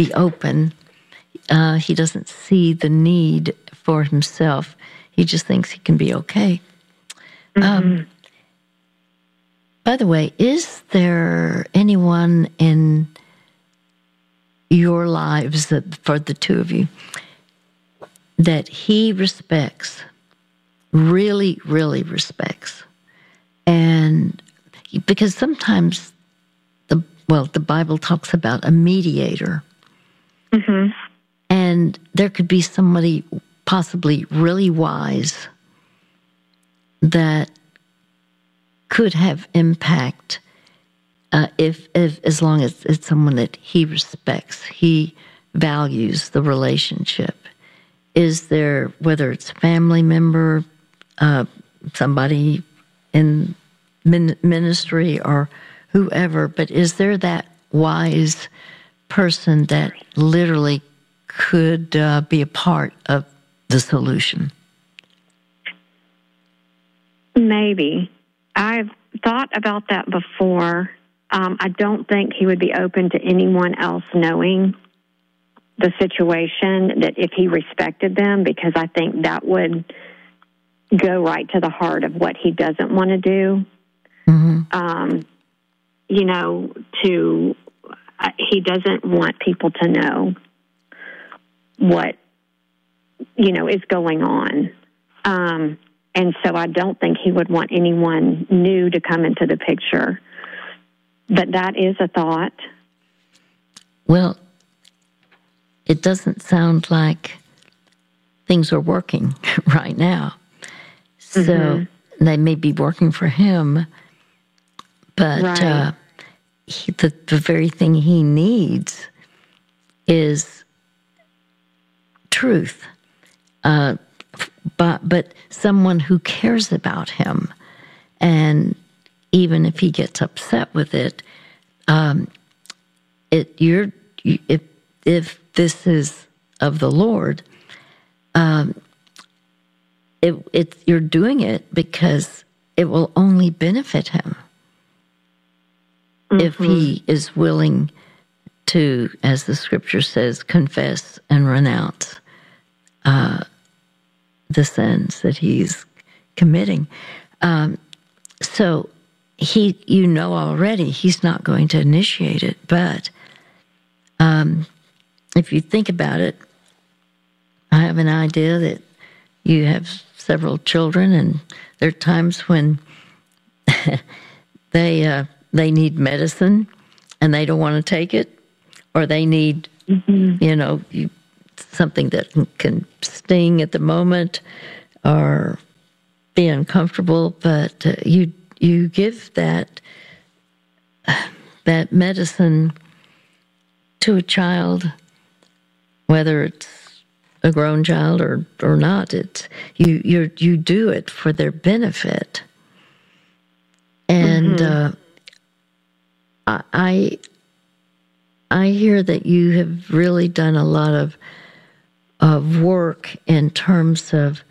be open. He doesn't see the need for himself. He just thinks he can be okay. By the way, is there anyone in your lives, that for the two of you, that he respects, really, really respects? And because sometimes the Bible talks about a mediator. And there could be somebody possibly really wise that could have impact if as long as it's someone that he respects, he values the relationship. Is there, whether it's a family member, somebody in ministry or whoever, but is there that wise person that literally could be a part of the solution? Maybe. I've thought about that before. I don't think he would be open to anyone else knowing the situation, that if he respected them, because I think that would go right to the heart of what he doesn't want to do. He doesn't want people to know what, is going on. And so I don't think he would want anyone new to come into the picture. But that is a thought. Well, it doesn't sound like things are working right now. So they may be working for him, but right. The very thing he needs is truth. But someone who cares about him, and even if he gets upset with it, if this is of the Lord, you're doing it because it will only benefit him if he is willing to, as the Scripture says, confess and renounce the sins that he's committing. So already he's not going to initiate it. But if you think about it, I have an idea that you have several children, and there are times when they need medicine and they don't want to take it, or they need something that can sting at the moment or be uncomfortable, but you give that medicine to a child, whether it's a grown child or not. It's you do it for their benefit, and I hear that you have really done a lot of work in terms of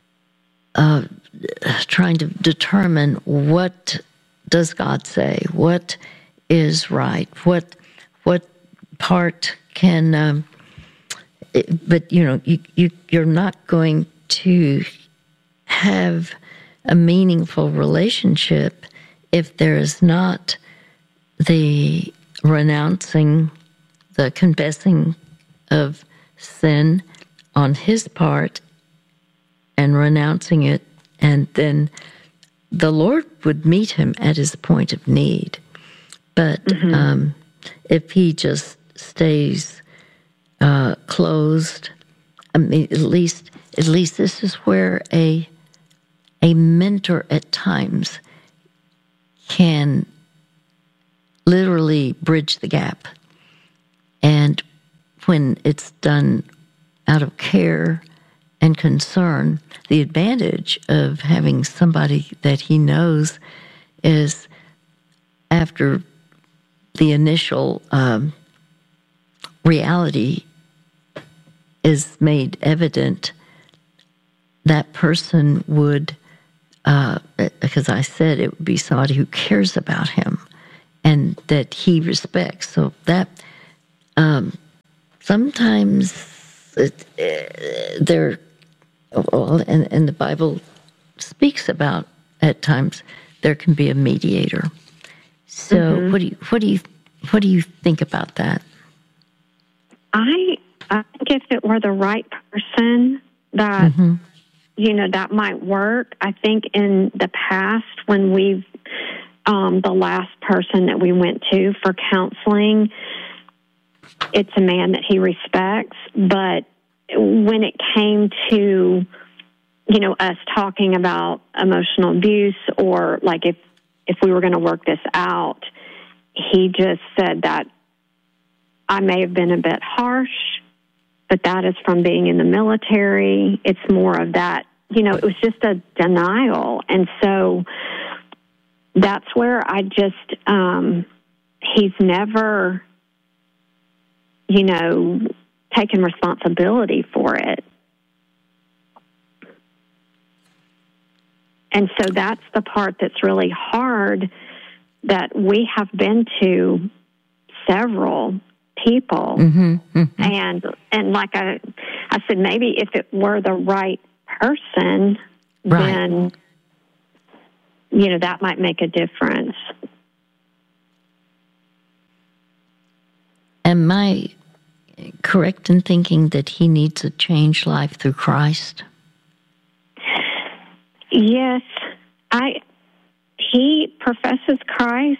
trying to determine what does God say, what is right, what part can. But you're not going to have a meaningful relationship if there is not the renouncing, the confessing of sin on his part and renouncing it, and then the Lord would meet him at his point of need. But if he just stays closed, I mean, at least this is where a mentor at times can literally bridge the gap. And when it's done out of care and concern, the advantage of having somebody that he knows is, after the initial reality is made evident, that person would, because I said it would be somebody who cares about him and that he respects. So that sometimes there, well, and the Bible speaks about at times there can be a mediator. So, what do you think about that? I think if it were the right person, that that might work. I think in the past, when we've the last person that we went to for counseling, it's a man that he respects. But when it came to, us talking about emotional abuse, or like if we were going to work this out, he just said that I may have been a bit harsh, but that is from being in the military. It's more of that, it was just a denial. And so that's where I just, he's never, taken responsibility for it. And so that's the part that's really hard, that we have been to several people. And like I said, maybe if it were the right person, then, that might make a difference. Am I correct in thinking that he needs a changed life through Christ? Yes. He professes Christ,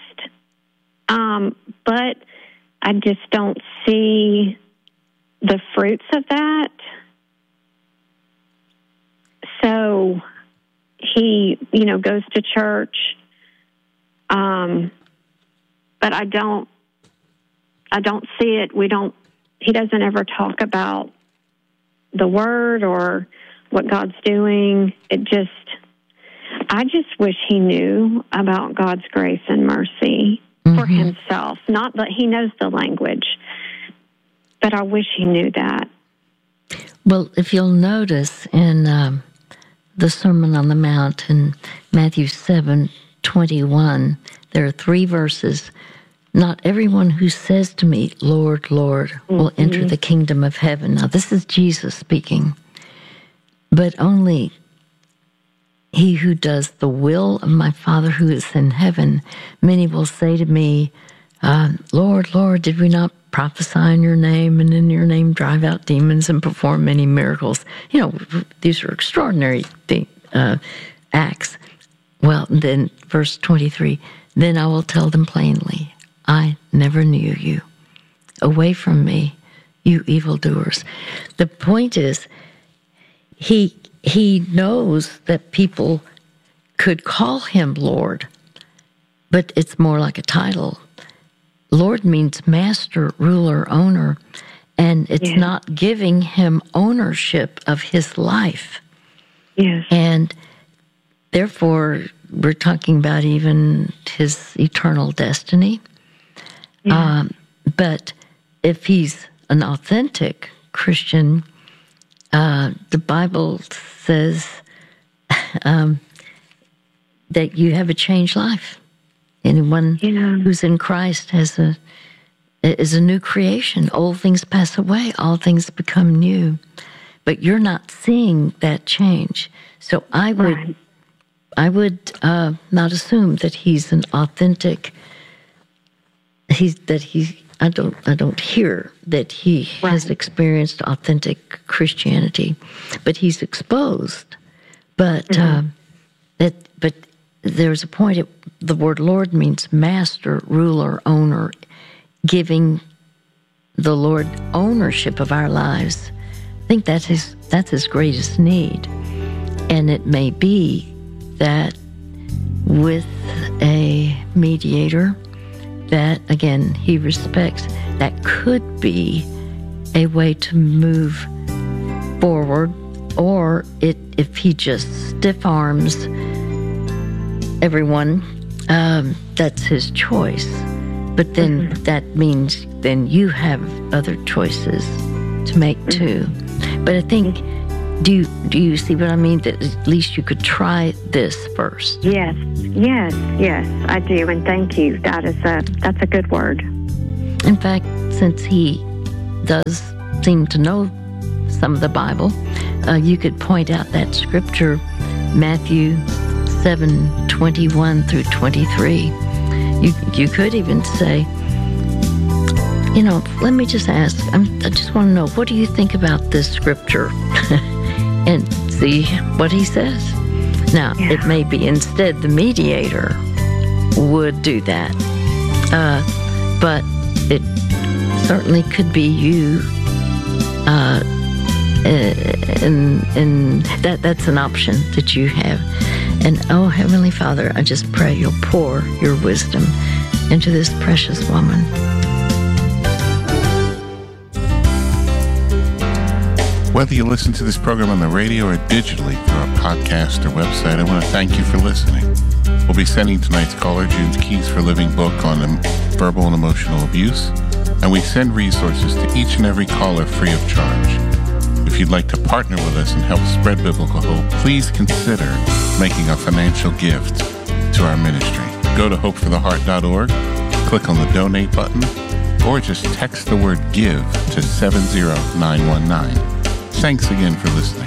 but I just don't see the fruits of that. So he, goes to church, but I don't see it. He doesn't ever talk about the Word or what God's doing. I just wish he knew about God's grace and mercy for himself. Not that he knows the language, but I wish he knew that. Well, if you'll notice in the Sermon on the Mount in Matthew 7:21, there are 3 verses. Not everyone who says to me, Lord, Lord, will enter the kingdom of heaven. Now, this is Jesus speaking. But only he who does the will of my Father who is in heaven. Many will say to me, Lord, Lord, did we not prophesy in your name, and in your name drive out demons and perform many miracles? These are extraordinary acts. Well, then verse 23, then I will tell them plainly, I never knew you. Away from me, you evildoers. The point is, he knows that people could call him Lord, but it's more like a title. Lord means master, ruler, owner, and it's not giving him ownership of his life. Yes. And therefore, we're talking about even his eternal destiny. Yeah. But if he's an authentic Christian, the Bible says that you have a changed life. Anyone who's in Christ is a new creation. Old things pass away, all things become new. But you're not seeing that change. So I would not assume that he's an authentic. I don't hear that he has experienced authentic Christianity, but he's exposed. But but there's a point. The word Lord means master, ruler, owner, giving the Lord ownership of our lives. I think that's his greatest need, and it may be that with a mediator that, again, he respects, that could be a way to move forward, or if he just stiff arms everyone, that's his choice. But then that means then you have other choices to make too. But I think, do you see what I mean? That at least you could try this first. Yes, I do, and thank you. That's a good word. In fact, since he does seem to know some of the Bible, you could point out that scripture, Matthew 7:21 through 23. You could even say, let me just ask, I just want to know, what do you think about this scripture? And see what he says. Now, it may be instead the mediator would do that. But it certainly could be you. And that's an option that you have. And oh, Heavenly Father, I just pray you'll pour your wisdom into this precious woman. Whether you listen to this program on the radio or digitally through our podcast or website, I want to thank you for listening. We'll be sending tonight's caller June's Keys for Living book on verbal and emotional abuse, and we send resources to each and every caller free of charge. If you'd like to partner with us and help spread biblical hope, please consider making a financial gift to our ministry. Go to hopefortheheart.org, click on the donate button, or just text the word GIVE to 70919. Thanks again for listening.